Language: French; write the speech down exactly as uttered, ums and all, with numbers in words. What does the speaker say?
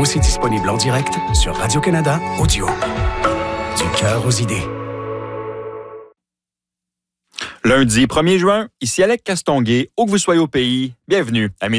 aussi disponible en direct sur Radio-Canada Audio. Du cœur aux idées. Lundi premier juin, ici Alec Castonguay, où que vous soyez au pays, bienvenue à